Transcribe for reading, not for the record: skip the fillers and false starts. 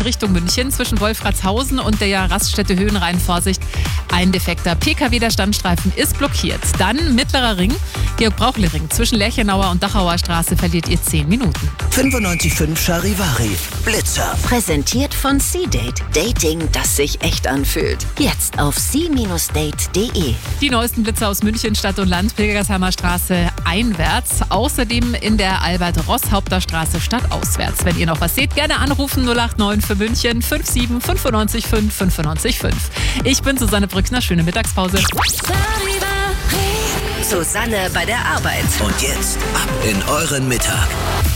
Richtung München zwischen Wolfratshausen und der Raststätte Höhenrhein. Vorsicht, ein defekter Pkw der Standstreifen ist blockiert. Dann Mittlerer Ring, Georg-Brauchle-Ring. Zwischen Lerchenauer und Dachauer Straße verliert ihr 10 Minuten. 95.5 Charivari, Blitzer. Präsentiert von C-Date. Dating, das sich echt anfühlt. Jetzt auf c-date.de. Die neuesten Blitzer aus München, Stadt und Land, Pilgersheimer Straße einwärts. Außerdem in der Albert-Roßhaupter Straße stadtauswärts. Wenn ihr noch was seht, gerne anrufen 089 für München 57 95 5 95 5. Ich bin Susanne Brückner, schöne Mittagspause. Susanne bei der Arbeit. Und jetzt ab in euren Mittag.